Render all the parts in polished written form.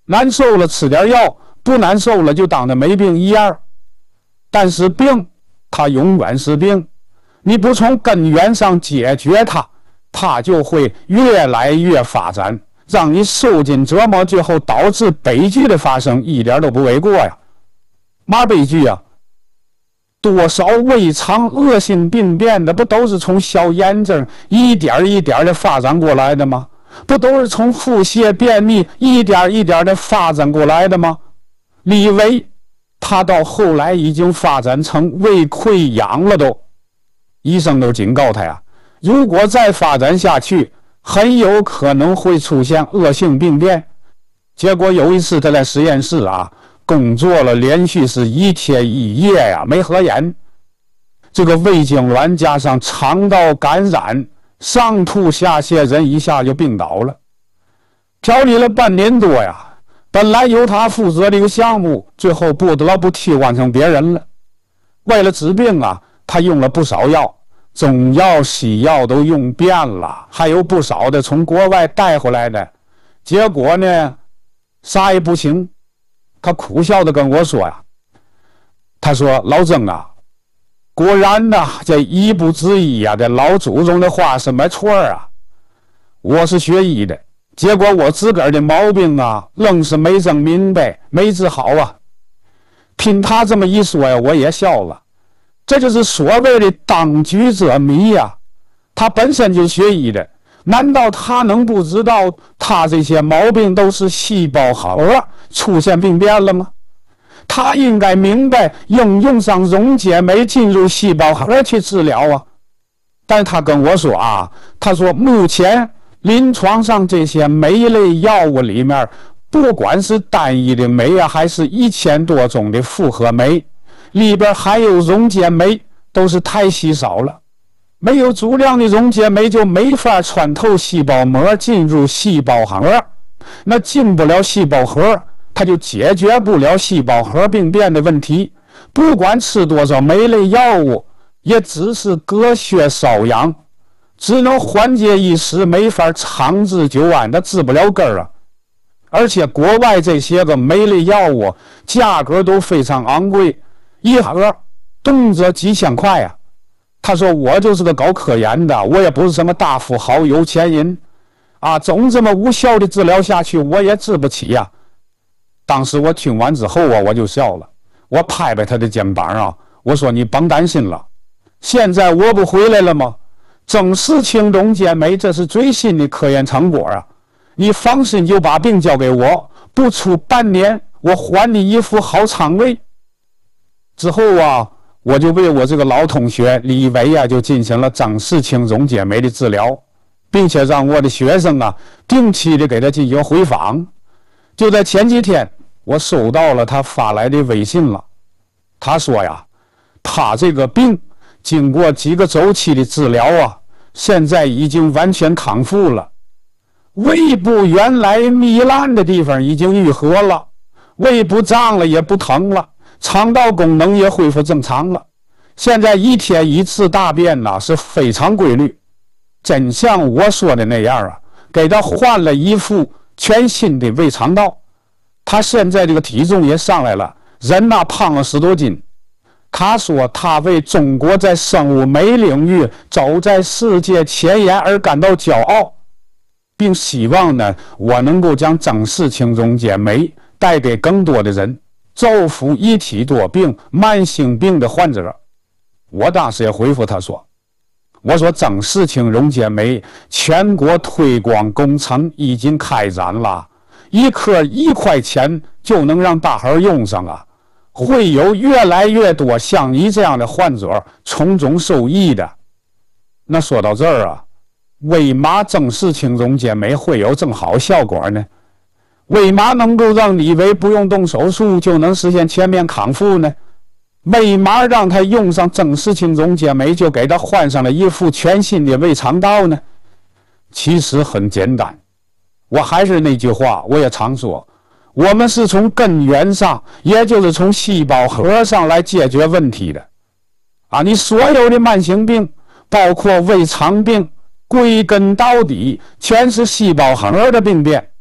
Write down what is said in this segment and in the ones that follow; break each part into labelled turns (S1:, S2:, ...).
S1: 难受了吃点药，不难受了就当着没病一样。但是病它永远是病，你不从根源上解决它，它就会越来越发展，让你受尽折磨，最后导致悲剧的发生，一点都不为过呀。嘛悲剧啊？多少胃肠恶性病变的，不都是从小炎症一点一点的发展过来的吗？不都是从腹泻便秘一点一点的发展过来的吗？你以为他到后来已经发展成胃溃疡了都，医生都警告他呀，如果再发展下去，很有可能会出现恶性病变。结果有一次他在实验室工作了连续是1天1夜呀，没合眼，这个胃痉挛加上肠道感染，上吐下泻，人一下就病倒了。调理了半年多呀，本来由他负责的一个项目，最后不得不替换成别人了。为了治病他用了不少药，中药西药都用遍了，还有不少的从国外带回来的，结果呢啥也不行。他苦笑地跟我说呀，他说老曾果然这医不治医这老祖宗的话是没错我是学医的，结果我自个儿的毛病愣是没整明白，没治好听他这么一说呀，我也笑了。这就是所谓的当局者迷他本身就学医的，难道他能不知道他这些毛病都是细胞核出现病变了吗？他应该明白应用上溶解酶进入细胞核去治疗但他跟我说他说目前临床上这些酶类药物里面，不管是单一的酶还是1000多种的复合酶，里边含有溶解酶都是太稀少了，没有足量的溶解酶就没法穿透细胞膜进入细胞核，那进不了细胞核，它就解决不了细胞核病变的问题。不管吃多少酶类药物，也只是隔靴搔痒，只能缓解一时，没法长治久安，它治不了根儿而且国外这些个酶类药物价格都非常昂贵，一盒动辄几千块他说我就是个搞科研的，我也不是什么大富豪有钱人总这么无效的治疗下去，我也治不起当时我听完之后我就笑了，我拍拍他的肩膀我说你甭担心了，现在我不回来了吗？正视氢溶解酶这是最新的科研成果你放心就把病交给我，不出半年我还你一副好肠胃。之后我就为我这个老同学李维就进行了正视氢溶解酶的治疗，并且让我的学生定期的给他进行回访。就在前几天我收到了他发来的微信了，他说他这个病经过几个周期的治疗现在已经完全康复了，胃部原来糜烂的地方已经愈合了，胃不胀了也不疼了，肠道功能也恢复正常了，现在1天1次大便是非常规律，真像我说的那样给他换了一副全新的胃肠道。他现在这个体重也上来了，人胖了10多斤。他说他为中国在生物酶领域走在世界前沿而感到骄傲，并希望我能够将正视氢溶解酶带给更多的人，造福一体多病慢性病的患者。我当时也回复他说，我说正视氢溶解酶全国推广工程已经开展了，一颗1块钱就能让大伙用上会有越来越多像你这样的患者从中受益的。那说到这儿为嘛正视氢溶解酶会有这么好效果呢？为嘛能够让李维不用动手术就能实现全面康复呢？为嘛让他用上正视氢溶解酶就给他换上了一副全新的胃肠道呢？其实很简单，我还是那句话，我也常说，我们是从根源上，也就是从细胞核上来解决问题的你所有的慢性病，包括胃肠病，归根到底全是细胞核的病变。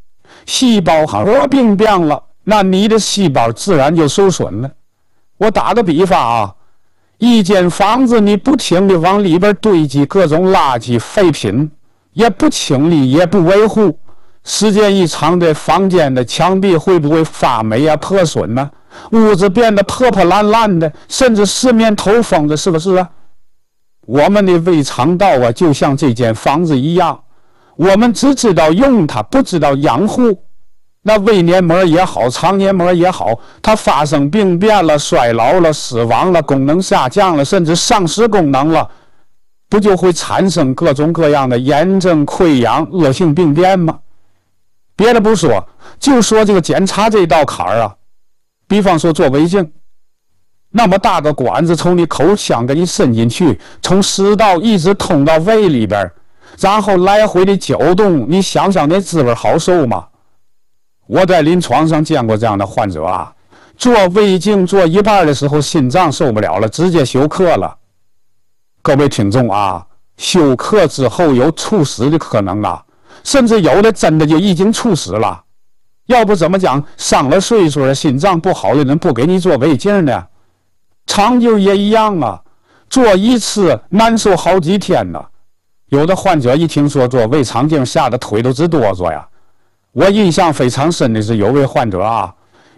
S1: 细胞核病变了，那你的细胞自然就受损了。我打个比方啊，一间房子你不停地往里边堆积各种垃圾废品，也不清理也不维护，时间一长，这房间的墙壁会不会发霉啊、破损呢？屋子变得破破烂烂的，甚至四面透风的，是不是啊？我们的胃肠道啊，就像这间房子一样，我们只知道用它，不知道养护。那胃黏膜也好，肠黏膜也好，它发生病变了、衰老了、死亡了、功能下降了，甚至丧失功能了，不就会产生各种各样的炎症、溃疡、恶性病变吗？别的不说，就说这个检查这道坎儿啊，比方说做胃镜，那么大个管子从你口腔给你伸进去，从食道一直通到胃里边，然后来回的搅动，你想想那滋味好受吗？我在临床上见过这样的患者啊，做胃镜做一半的时候心脏受不了了，直接休克了。各位听众啊，休克之后有猝死的可能啊，甚至有的真的就已经猝死了。要不怎么讲上了岁数的心脏不好的人不给你做胃镜呢？肠镜也一样啊，做一次难受好几天呢。有的患者一听说做胃肠镜，吓得腿都直哆嗦呀。我印象非常深的是有位患者啊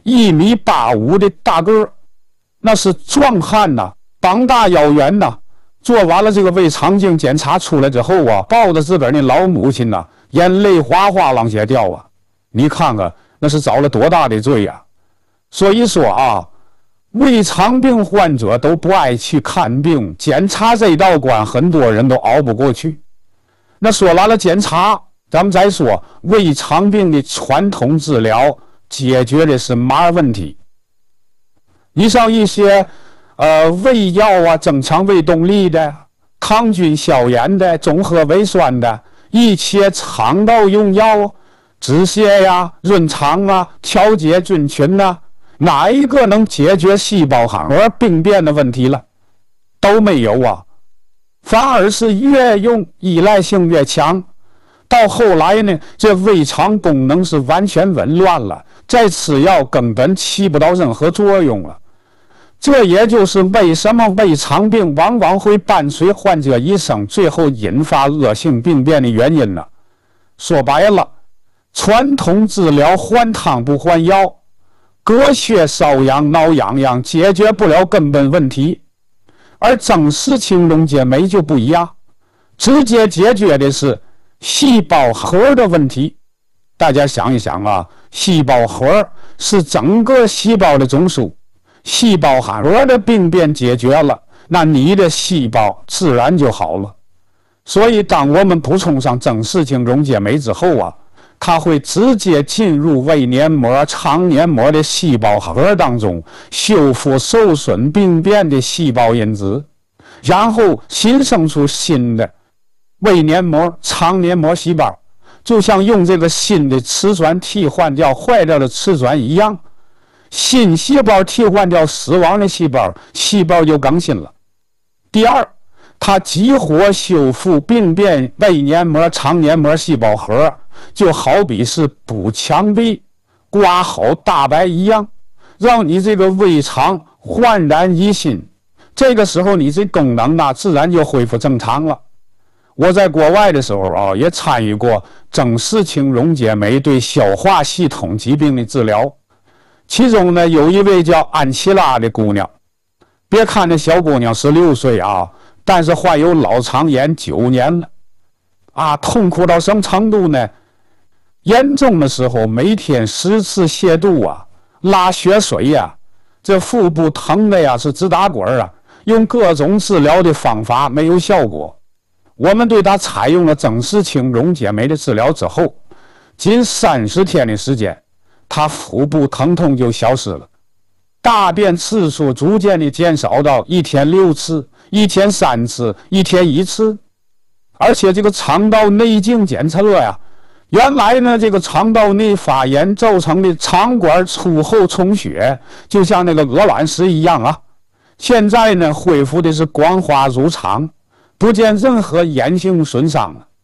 S1: ，1.85米的大个，那是壮汉呐，膀大腰圆呐。做完了这个胃肠镜检查出来之后啊，抱着自个儿的老母亲呐，眼泪哗哗往下掉啊。你看看那是遭了多大的罪呀！所以说啊，胃肠病患者都不爱去看病，检查这道关很多人都熬不过去。那说完了检查，咱们再说胃肠病的传统治疗解决的是嘛问题？你像一些胃药啊，增强胃动力的，抗菌消炎的，中和胃酸的，一些肠道用药，止泻呀、润肠啊、调节菌群呐，哪一个能解决细胞核病变的问题了？都没有啊，反而是越用依赖性越强。到后来呢，这胃肠功能是完全紊乱了，再吃药根本起不到任何作用了。这也就是为什么胃肠病往往会伴随患者一生，最后引发恶性病变的原因了。说白了，传统治疗换汤不换药，隔靴搔痒挠痒痒，解决不了根本问题。而正式轻溶解酶就不一样，直接解决的是细胞核的问题。大家想一想啊，细胞核是整个细胞的总数，细胞核的病变解决了，那你的细胞自然就好了。所以当我们补充上正式轻溶解酶之后啊，它会直接进入胃黏膜、肠黏膜的细胞核当中，修复受损病变的细胞因子，然后新生出新的胃黏膜、肠黏膜细胞，就像用这个新的瓷砖替换掉坏掉的瓷砖一样，新细胞替换掉死亡的细胞，细胞就更新了。第二，它激活修复病变胃黏膜、肠黏膜细胞核，就好比是补墙壁、刮好大白一样，让你这个胃肠焕然一新。这个时候你这功能啊，自然就恢复正常了。我在国外的时候啊，也参与过正式轻溶解酶对消化系统疾病的治疗。其中呢，有一位叫安琪拉的姑娘，别看那小姑娘16岁啊，但是患有脑肠炎9年了啊，痛苦到什么程度呢？严重的时候每天10次泻肚啊，拉血水呀，这腹部疼的呀是直打滚啊，用各种治疗的方法没有效果。我们对他采用了正式轻溶解酶的治疗之后，仅30天的时间，他腹部疼痛就消失了，大便次数逐渐的减少到1天6次、1天3次、1天1次。而且这个肠道内镜检测呀，原来呢这个肠道内发炎造成的肠管粗厚充血，就像那个鹅卵石一样啊，现在呢恢复的是光滑如常，不见任何炎性损伤了。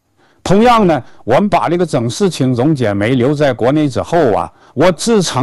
S1: 同样呢，我们把这个曾氏青种碱酶留在国内之后啊，我自称